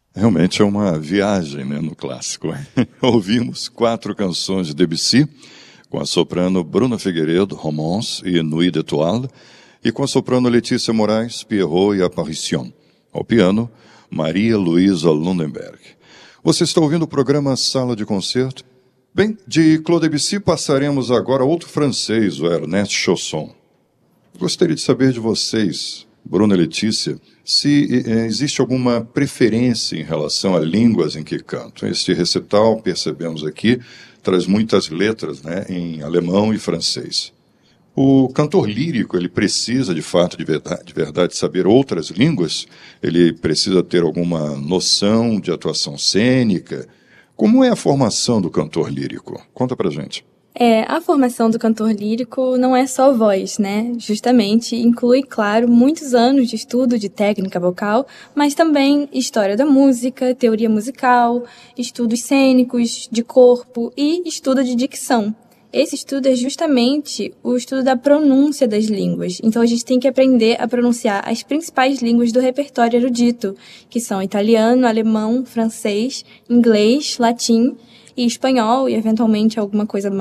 Realmente é uma viagem, né, no clássico. Ouvimos 4 canções de Debussy, com a soprano Bruna Figueiredo, Romance e Nuit d'Étoiles, e com a soprano Letícia Moraes, Pierrot e Apparition. Ao piano, Maria Luísa Lundenberg. Você está ouvindo o programa Sala de Concerto? Bem, de Claude Debussy passaremos agora a outro francês, o Ernest Chausson. Gostaria de saber de vocês, Bruna e Letícia, se existe alguma preferência em relação a línguas em que cantam. Este recital, percebemos aqui, traz muitas letras, né, em alemão e francês. O cantor lírico, ele precisa, de fato, de verdade, saber outras línguas? Ele precisa ter alguma noção de atuação cênica? Como é a formação do cantor lírico? Conta pra gente. A formação do cantor lírico não é só voz, né? Justamente inclui, claro, muitos anos de estudo de técnica vocal, mas também história da música, teoria musical, estudos cênicos, de corpo e estudo de dicção. Esse estudo é justamente o estudo da pronúncia das línguas. Então, a gente tem que aprender a pronunciar as principais línguas do repertório erudito, que são italiano, alemão, francês, inglês, latim e espanhol, e eventualmente alguma coisa mais